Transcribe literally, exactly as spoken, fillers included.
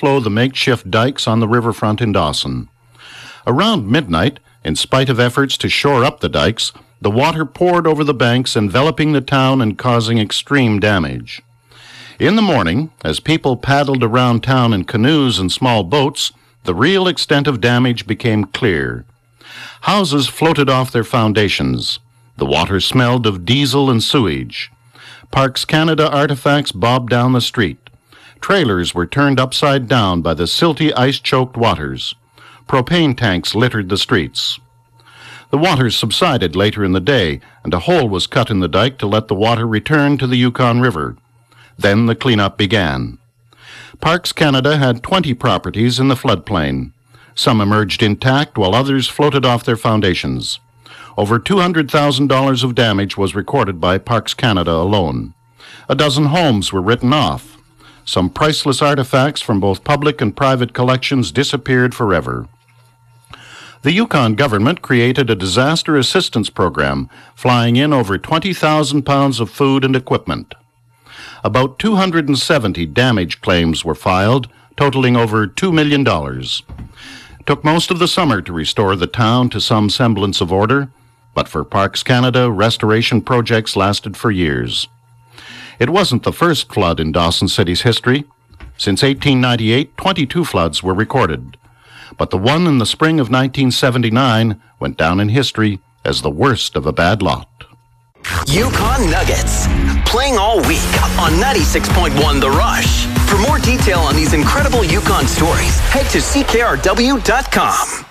overflow the makeshift dikes on the riverfront in Dawson. Around midnight, in spite of efforts to shore up the dikes, the water poured over the banks, enveloping the town and causing extreme damage. In the morning, as people paddled around town in canoes and small boats, the real extent of damage became clear. Houses floated off their foundations. The water smelled of diesel and sewage. Parks Canada artifacts bobbed down the street. Trailers were turned upside down by the silty, ice-choked waters. Propane tanks littered the streets. The waters subsided later in the day, and a hole was cut in the dike to let the water return to the Yukon River. Then the cleanup began. Parks Canada had twenty properties in the floodplain. Some emerged intact, while others floated off their foundations. Over two hundred thousand dollars of damage was recorded by Parks Canada alone. A dozen homes were written off. Some priceless artifacts from both public and private collections disappeared forever. The Yukon government created a disaster assistance program, flying in over twenty thousand pounds of food and equipment. About two hundred seventy damage claims were filed, totaling over two million dollars. It took most of the summer to restore the town to some semblance of order, but for Parks Canada, restoration projects lasted for years. It wasn't the first flood in Dawson City's history. Since eighteen ninety-eight, twenty-two floods were recorded, but the one in the spring of nineteen seventy-nine went down in history as the worst of a bad lot. Yukon Nuggets, playing all week on ninety-six point one The Rush. For more detail on these incredible Yukon stories, head to C K R W dot com.